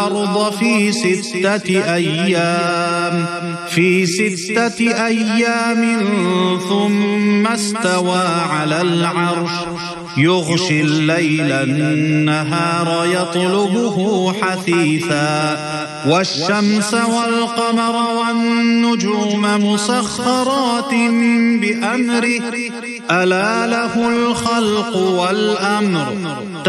الأرض في 6 أيام ثم استوى على العرش يغشي الليل النهار يطلبه حثيثا والشمس والقمر والنجوم مسخرات بأمره ألا له الخلق والأمر